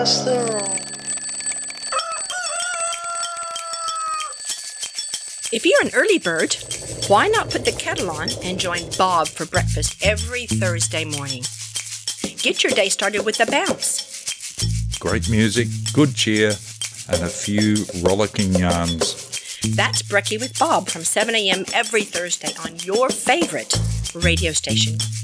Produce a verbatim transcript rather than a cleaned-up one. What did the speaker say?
If you're an early bird, why not put the kettle on and join Bob for breakfast every Thursday morning? Get your day started with a bounce. Great music, good cheer, and a few rollicking yarns. That's Brekkie with Bob from seven a.m. every Thursday on your favorite radio station.